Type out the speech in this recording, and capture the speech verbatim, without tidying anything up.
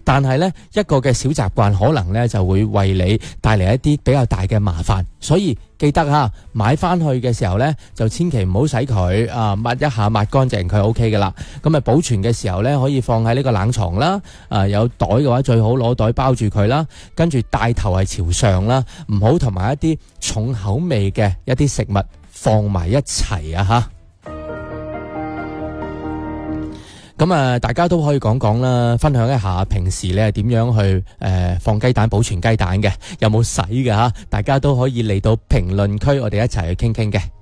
但係呢一個嘅小習慣可能呢就會為你帶嚟一啲比較大嘅麻煩，所以記得吓買翻去嘅時候呢，就千祈唔好洗佢啊，抹一下抹乾淨佢 OK 噶啦。咁啊保存嘅時候呢，可以放喺呢個冷藏啦，啊有袋嘅話最好攞袋包住佢啦，跟住帶頭係朝上啦，唔好同埋一啲重口味嘅一啲食物放埋一齊啊吓。咁啊，大家都可以講講啦，分享一下平時你係點樣去誒、呃、放雞蛋、保存雞蛋嘅，有冇洗嘅吓？大家都可以嚟到評論區，我哋一齊去傾傾嘅。